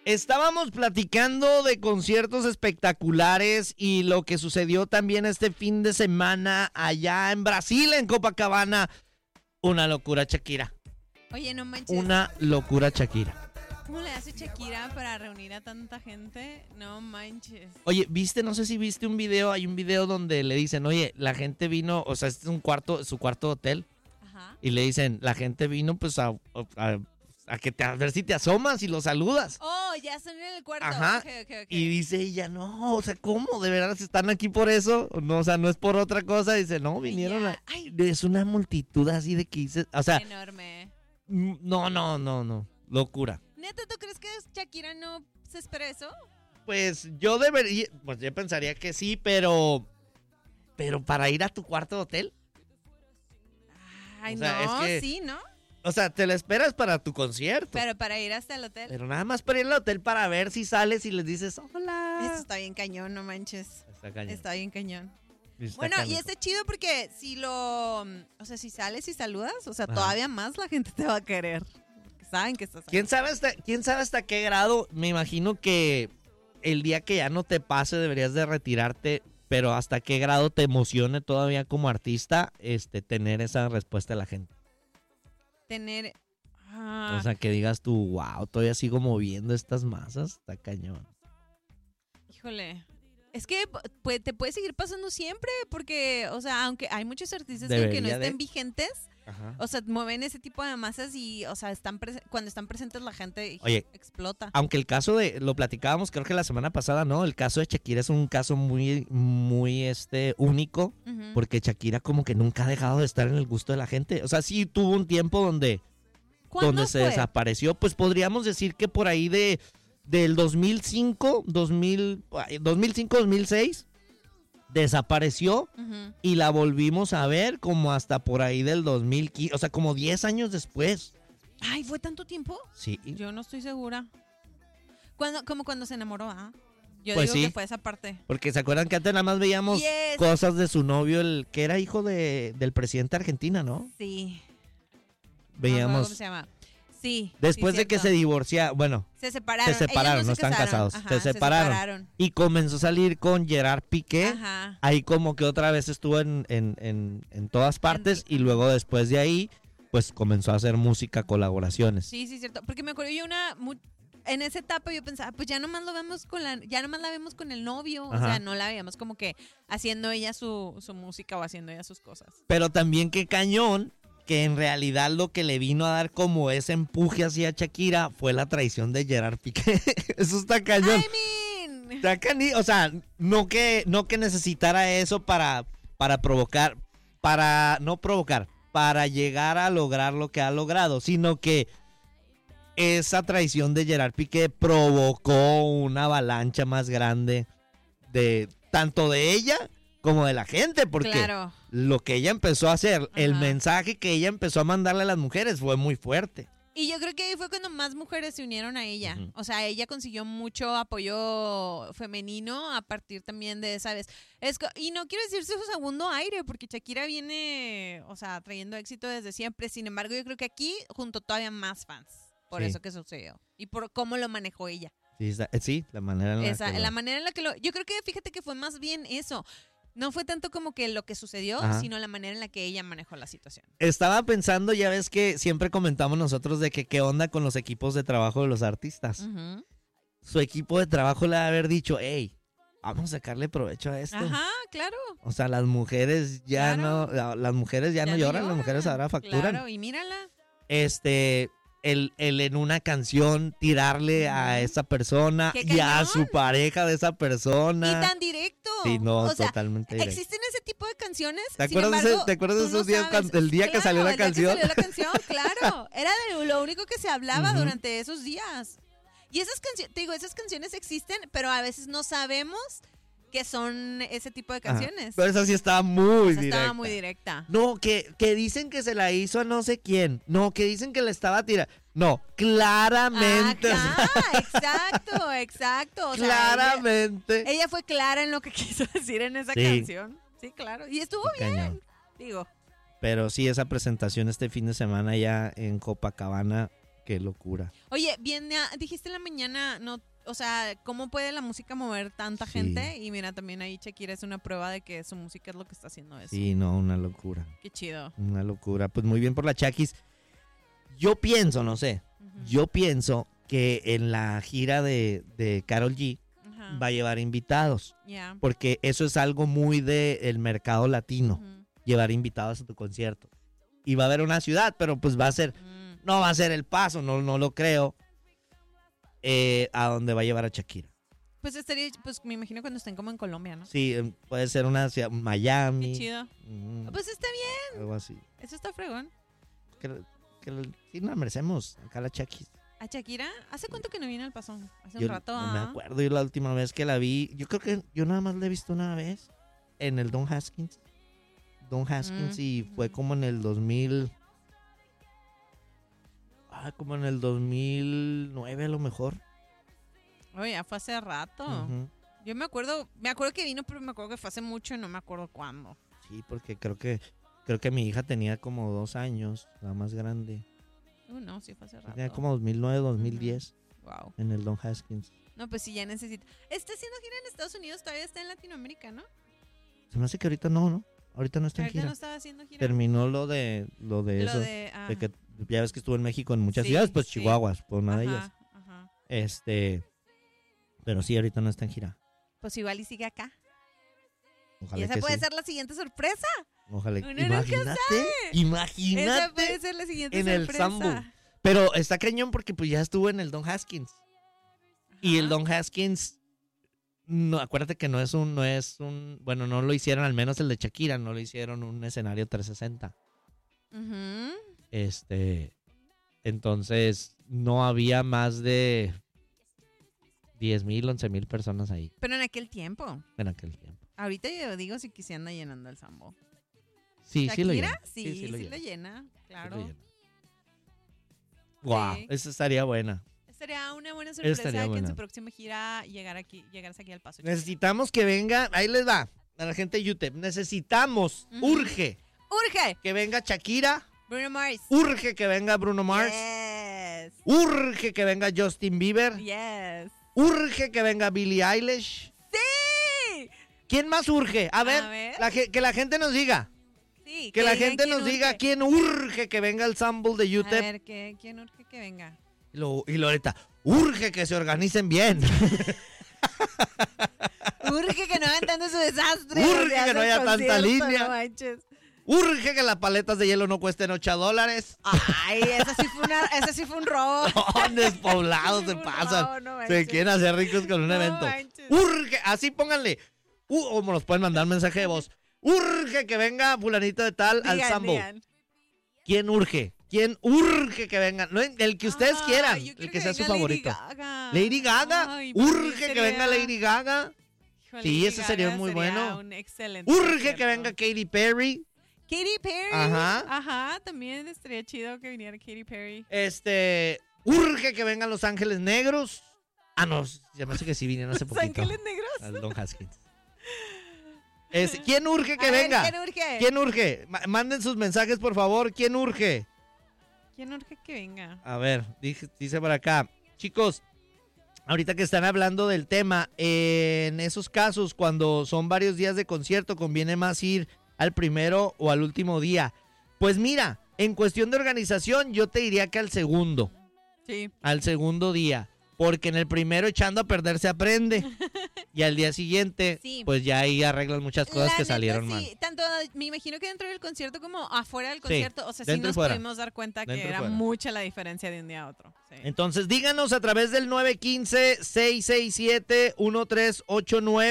Estábamos platicando de conciertos espectaculares y lo que sucedió también este fin de semana allá en Brasil, en Copacabana. Una locura, Shakira. Oye, no manches. Una locura, Shakira. ¿Cómo le hace Shakira para reunir a tanta gente? No manches. Oye, no sé si viste un video, hay un video donde le dicen, oye, la gente vino, o sea, este es su cuarto de hotel. Ajá. Y le dicen, la gente vino pues a ver si te asomas y lo saludas. Oh, ya están en el cuarto. Ajá. Okay. Y dice ella, no, o sea, ¿cómo? ¿De verdad están aquí por eso? No, o sea, no es por otra cosa. Dice, no, vinieron es una multitud así de que dice, o sea. Enorme. No. Locura. ¿Neta, tú crees que Shakira no se espera eso? Pues yo debería, pues yo pensaría que sí, pero para ir a tu cuarto de hotel. Ay, o sea, no, es que, sí, ¿no? O sea, te la esperas para tu concierto. Pero para ir hasta el hotel. Pero nada más para ir al hotel para ver si sales y les dices, hola. Eso está bien cañón, no manches. Está cañón. Está bien cañón. Bueno, y está chido porque si si sales y saludas, o sea, Ajá. todavía más la gente te va a querer. Porque saben que estás ahí. ¿Quién sabe hasta qué grado? Me imagino que el día que ya no te pase deberías de retirarte, pero hasta qué grado te emocione todavía como artista tener esa respuesta de la gente. Tener... O sea, que digas tú, wow, todavía sigo moviendo estas masas, está cañón. Híjole. Es que te puede seguir pasando siempre, porque, o sea, aunque hay muchos artistas que Debería aunque no estén de. vigentes, Ajá. o sea, mueven ese tipo de masas y, o sea, cuando están presentes la gente explota. Aunque el caso lo platicábamos creo que la semana pasada, ¿no? El caso de Shakira es un caso muy, muy único, Uh-huh. porque Shakira como que nunca ha dejado de estar en el gusto de la gente. O sea, sí tuvo un tiempo donde se desapareció, pues podríamos decir que por ahí del 2005-2006 desapareció. Uh-huh. Y la volvimos a ver como hasta por ahí del 2015, o sea, como 10 años después. Ay, ¿fue tanto tiempo? Sí. Yo no estoy segura. Como cuando se enamoró, ¿ah? Yo Pues digo sí. que fue esa parte. Porque se acuerdan que antes nada más veíamos Yes. cosas de su novio, el que era hijo del presidente de Argentina, ¿no? Sí. Veíamos. ¿Cómo se llama? Sí. Después sí, de que cierto. se divorcia, bueno, Se separaron. se separaron, Ellos no se están casaron. casados. Ajá, se separaron. Y comenzó a salir con Gerard Piqué. Ajá. Ahí como que otra vez estuvo en todas partes. Y luego después de ahí, pues comenzó a hacer música, colaboraciones. Sí, cierto. Porque me acuerdo yo en esa etapa yo pensaba, pues ya nomás la vemos con el novio. Ajá. O sea, no la veíamos como que haciendo ella su música o haciendo ella sus cosas. Pero también qué cañón, que en realidad lo que le vino a dar como ese empuje hacia Shakira fue la traición de Gerard Piqué. Eso está cañón. Está o sea, no que necesitara eso para provocar, para llegar a lograr lo que ha logrado, sino que esa traición de Gerard Piqué provocó una avalancha más grande de tanto de ella como de la gente, porque claro. Lo que ella empezó a hacer, Ajá. el mensaje que ella empezó a mandarle a las mujeres fue muy fuerte. Y yo creo que ahí fue cuando más mujeres se unieron a ella. Uh-huh. O sea, ella consiguió mucho apoyo femenino a partir también de esa vez. Y no quiero decir su segundo aire, porque Shakira viene, o sea, trayendo éxito desde siempre. Sin embargo, yo creo que aquí juntó todavía más fans por eso que sucedió. Y por cómo lo manejó ella. Sí, la manera en la manera en la que yo creo que, fíjate que fue más bien eso. No fue tanto como que lo que sucedió, Ajá. sino la manera en la que ella manejó la situación. Estaba pensando, ya ves que siempre comentamos nosotros de que qué onda con los equipos de trabajo de los artistas. Uh-huh. Su equipo de trabajo le ha de haber dicho, hey, vamos a sacarle provecho a esto. Ajá, claro. O sea, las mujeres ya no lloran, las mujeres ahora facturan. Claro, y mírala. El en una canción tirarle a esa persona y a su pareja de esa persona. Y tan directo. Sí, no, o sea, totalmente directo. Existen ese tipo de canciones. ¿Te acuerdas de esos días, el día que salió la canción? Que salió la canción, claro. Era de lo único que se hablaba durante esos días. Y esas canciones, te digo, esas canciones existen, pero a veces no sabemos que son ese tipo de canciones. Pero esa sí estaba muy directa. Estaba muy directa. No, que dicen que se la hizo a no sé quién. No, que dicen que le estaba tirando. No, claramente. Exacto. O claramente. Sea, ella fue clara en lo que quiso decir en esa canción. Sí, claro. Y estuvo bien. Digo. Pero sí, esa presentación este fin de semana ya en Copacabana Qué locura. Oye, dijiste en la mañana, no, o sea, ¿cómo puede la música mover tanta Sí. gente? Y mira, también ahí Shakira es una prueba de que su música es lo que está haciendo eso. Sí, no, una locura. Qué chido. Una locura. Pues muy bien por la Chakis. Yo pienso, no sé, Ujú. yo pienso que en la gira de Karol G Ajá. va a llevar invitados. Ya. Porque eso es algo muy del mercado latino, Ujú. llevar invitados a tu concierto. Y va a haber una ciudad, pero pues va a ser, no va a ser El Paso, no lo creo, a donde va a llevar a Shakira. Pues me imagino cuando estén como en Colombia, ¿no? Sí, puede ser una ciudad, Miami. Qué chido. Pues está bien, Algo así. eso está fregón. Sí, nos merecemos acá la Chakis. ¿A Shakira? ¿Hace cuánto que no viene al Paso? Hace Yo un rato, no me acuerdo, yo la última vez que la vi, yo creo que yo nada más la he visto una vez en el Don Haskins. Y fue como en el 2000. Como en el 2009 a lo mejor. Oye, ya fue hace rato. Ujú. Yo me acuerdo que vino, pero me acuerdo que fue hace mucho y no me acuerdo cuándo. Sí, porque creo que mi hija tenía como 2 años, la más grande. No, sí fue hace rato. Tenía como 2009, 2010 Wow. en el Don Haskins. No, pues sí, ya necesita. Está haciendo gira en Estados Unidos, todavía está en Latinoamérica, ¿no? Se me hace que ahorita no. Ahorita no está en Ahorita gira. no estaba haciendo gira. Terminó lo de eso. De que ya ves que estuvo en México en muchas Sí, ciudades, pues sí. Chihuahuas, por una de ellas. Ajá. Pero sí, ahorita no está en gira. Pues igual y sigue acá. Ojalá Y esa que puede sí. ser la siguiente sorpresa. Ojalá. Uno nunca Imagínate, Esa imagínate puede ser la siguiente en el sorpresa. Sambo. Pero está cañón porque pues ya estuvo en el Don Haskins. Y el Ajá. Don Haskins, no, acuérdate que no es un, bueno, no lo hicieron, al menos el de Shakira, no lo hicieron un escenario 360. Ujú. Entonces no había más de 10,000, 11,000 personas ahí Pero en aquel tiempo. en aquel tiempo. Ahorita yo digo si quisiera anda llenando el Sambo. Sí, sí lo ¿Shakira? llena. Sí, lo lo llena. llena. Claro. Sí lo llena. Guau, Sí. esa estaría buena. Sería una buena sorpresa Estaría que en buena. su próxima gira llegaras aquí al Paso. Necesitamos que venga, ahí les va, a la gente de YouTube. Necesitamos, Ujú. urge ¡Urge! que venga Shakira, Bruno Mars. urge que venga Bruno Mars, Yes. urge que venga Justin Bieber, Yes. urge que venga Billie Eilish. ¡Sí! ¿Quién más urge? A ver, ver. que la gente nos diga. Sí. Que la digan gente quién nos diga urge. quién urge que venga el sample de A YouTube. ver, ¿quién urge que venga? Y Loreta, urge que se organicen bien. Urge que no hagan tanto su desastre. Urge donde que no hacen haya tanta concierto, línea. No manches. Urge que las paletas de hielo no cuesten $8. Ay, ese sí fue un robo. No, despoblados Ese se sí fue un pasan. robo, no Se manches. quieren hacer ricos con un No evento. manches. Urge, así pónganle. O nos pueden mandar mensaje de voz. Urge que venga fulanito de tal al Digan, Sambo. digan. ¿Quién urge? ¿Quién urge que venga? No, el que ustedes Ay, quieran, yo el quiero que sea su venga favorito. Gaga. Lady Gaga. Ay, para mí Urge que venga Lady Gaga. Híjole, Sí, Lady ese sería Gaga muy bueno. un excelente Urge concierto. que venga Katy Perry. Katy Perry. Ajá. Ajá, también estaría chido que viniera Katy Perry. Urge que vengan Los Ángeles Negros. Ah, no, ya me hace que sí vinieron hace Los poquito. Ángeles Negros. Al Don Haskins. ¿Quién urge que A ver, venga? ¿quién urge? ¿Quién urge? Manden sus mensajes, por favor. ¿Quién urge? ¿Quién urge que venga? A ver, dice por acá. Chicos, ahorita que están hablando del tema, en esos casos, cuando son varios días de concierto, conviene más ir al primero o al último día. Pues mira, en cuestión de organización, yo te diría que al segundo día. Porque en el primero echando a perder se aprende. Y al día siguiente, Sí. pues ya ahí arreglan muchas cosas La que neta, salieron sí, mal. tanto me imagino que dentro del concierto como afuera del Sí, concierto, o sea, sí dentro y nos fuera. pudimos dar cuenta que Dentro y era fuera. mucha la diferencia de un día a otro. Sí. Entonces díganos a través del 915-667-1389.